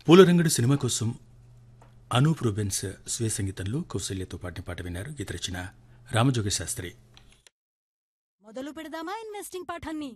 Poola Rangadu cinema కోసం Anoop Rubens స్వీయ సంగీతంలో కౌశల్యతో పాడిన పాట విన్నారు. గీత రచన రామజోగ శాస్త్రి. మొదలు పెడదామా ఇన్వెస్టింగ్ పాఠాన్ని?